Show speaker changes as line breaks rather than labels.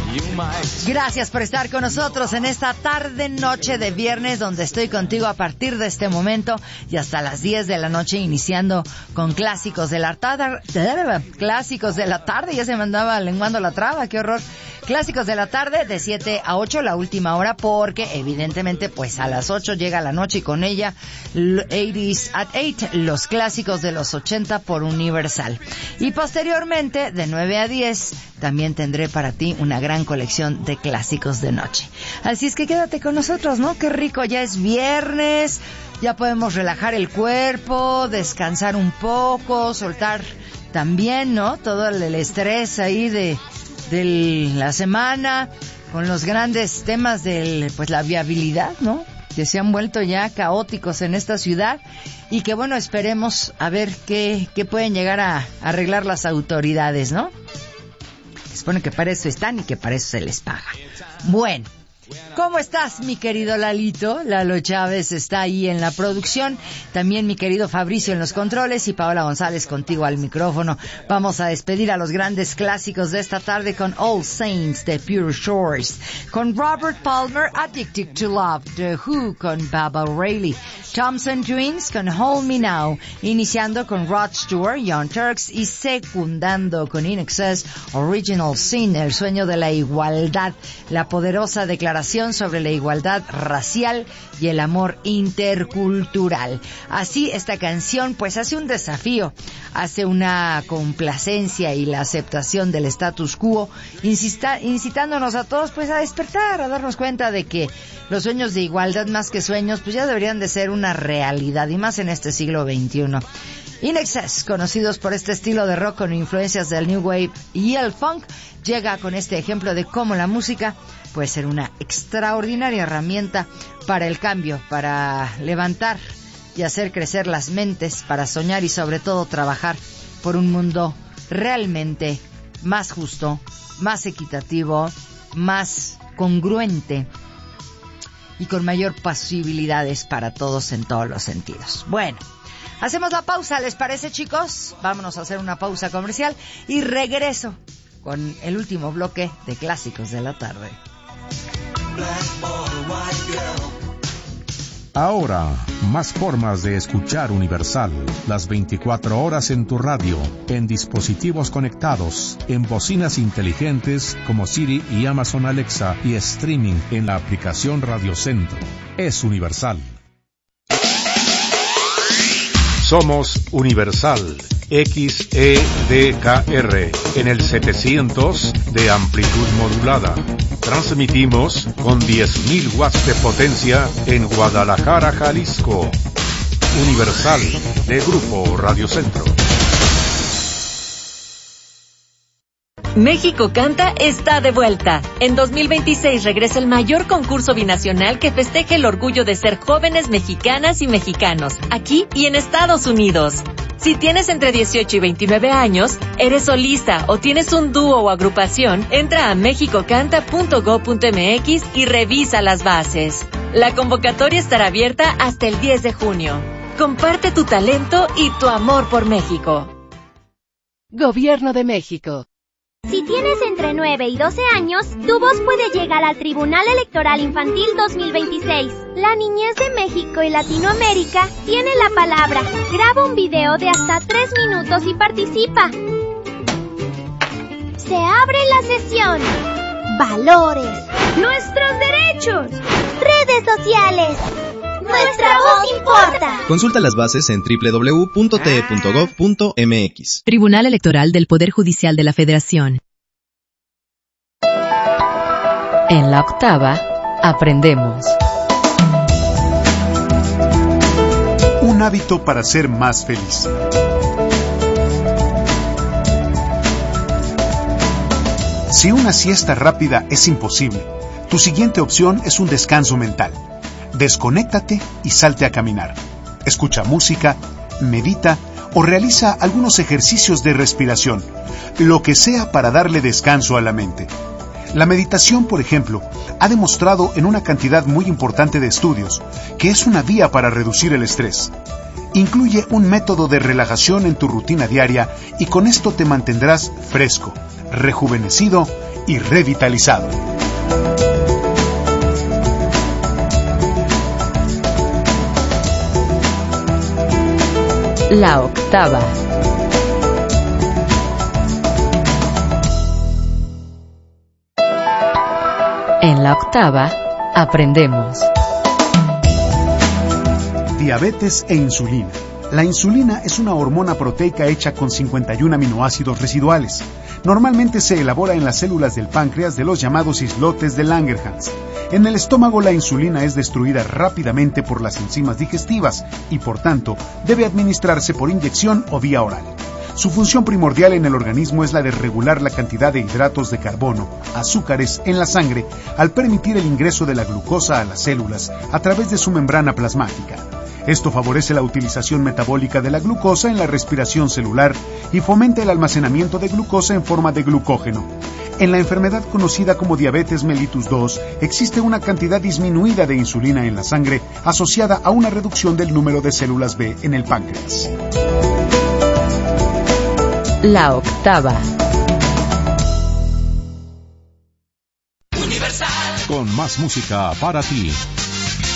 Gracias por estar con nosotros en esta tarde-noche de viernes, donde estoy contigo a partir de este momento y hasta las 10 de la noche, iniciando con clásicos de la tarde. Clásicos de la tarde, ya se me andaba lenguando la traba, qué horror. Clásicos de la tarde, de 7 a 8, la última hora, porque evidentemente pues a las 8 llega la noche y con ella 80s at 8, los clásicos de los 80 por Universal. Y posteriormente, de 9 a 10, también tendré para ti una gran colección de clásicos de noche. Así es que quédate con nosotros, ¿no? Qué rico, ya es viernes, ya podemos relajar el cuerpo, descansar un poco, soltar también, ¿no? Todo el estrés ahí de la semana, con los grandes temas de pues la viabilidad, ¿no? Que se han vuelto ya caóticos en esta ciudad y que bueno, esperemos a ver qué pueden llegar a arreglar las autoridades, ¿no? Se supone que para eso están y que para eso se les paga. Bueno, ¿cómo estás, mi querido Lalito? Lalo Chávez está ahí en la producción. También mi querido Fabricio en los controles y Paola González contigo al micrófono. Vamos a despedir a los grandes clásicos de esta tarde con All Saints de Pure Shores, con Robert Palmer, Addicted to Love, The Who con Baba O'Reilly, Thompson Twins con Hold Me Now, iniciando con Rod Stewart, Young Turks y secundando con In Excess, Original Sin, el sueño de la igualdad, la poderosa declaración sobre la igualdad racial y el amor intercultural. Así, esta canción pues hace un desafío, hace una complacencia y la aceptación del status quo, incitándonos a todos pues a despertar, a darnos cuenta de que los sueños de igualdad, más que sueños, pues ya deberían de ser una realidad, y más en este siglo XXI. In Excess, conocidos por este estilo de rock con influencias del New Wave y el funk, llega con este ejemplo de cómo la música puede ser una extraordinaria herramienta para el cambio, para levantar y hacer crecer las mentes, para soñar y sobre todo trabajar por un mundo realmente más justo, más equitativo, más congruente y con mayor posibilidades para todos en todos los sentidos. Bueno, hacemos la pausa, ¿les parece, chicos? Vámonos a hacer una pausa comercial y regreso con el último bloque de clásicos de la tarde.
Ahora, más formas de escuchar Universal, las 24 horas en tu radio, en dispositivos conectados, en bocinas inteligentes como Siri y Amazon Alexa y streaming en la aplicación Radio Centro. Es Universal. Somos Universal XEDKR en el 700 de amplitud modulada. Transmitimos con 10.000 watts de potencia en Guadalajara, Jalisco. Universal de Grupo Radio Centro.
México Canta está de vuelta. En 2026 regresa el mayor concurso binacional que festeje el orgullo de ser jóvenes mexicanas y mexicanos, aquí y en Estados Unidos. Si tienes entre 18 y 29 años, eres solista o tienes un dúo o agrupación, entra a mexicocanta.go.mx y revisa las bases. La convocatoria estará abierta hasta el 10 de junio. Comparte tu talento y tu amor por México.
Gobierno de México.
Si tienes entre 9 y 12 años, tu voz puede llegar al Tribunal Electoral Infantil 2026. La niñez de México y Latinoamérica tiene la palabra. Graba un video de hasta 3 minutos y participa. Se abre la sesión. Valores. Nuestros derechos. Redes sociales. Nuestra voz importa.
Consulta las bases en www.te.gov.mx.
Tribunal Electoral del Poder Judicial de la Federación. En la octava, aprendemos.
Un hábito para ser más feliz. Si una siesta rápida es imposible, tu siguiente opción es un descanso mental. Desconéctate y salte a caminar. Escucha música, medita o realiza algunos ejercicios de respiración, lo que sea para darle descanso a la mente. La meditación, por ejemplo, ha demostrado en una cantidad muy importante de estudios que es una vía para reducir el estrés. Incluye un método de relajación en tu rutina diaria y con esto te mantendrás fresco, rejuvenecido y revitalizado.
La octava. En la octava, aprendemos.
Diabetes e insulina. La insulina es una hormona proteica hecha con 51 aminoácidos residuales. Normalmente se elabora en las células del páncreas de los llamados islotes de Langerhans. En el estómago la insulina es destruida rápidamente por las enzimas digestivas y por tanto debe administrarse por inyección o vía oral. Su función primordial en el organismo es la de regular la cantidad de hidratos de carbono, azúcares, en la sangre al permitir el ingreso de la glucosa a las células a través de su membrana plasmática. Esto favorece la utilización metabólica de la glucosa en la respiración celular y fomenta el almacenamiento de glucosa en forma de glucógeno. En la enfermedad conocida como diabetes mellitus 2, existe una cantidad disminuida de insulina en la sangre asociada a una reducción del número de células B en el páncreas.
La octava.
Con más música para ti.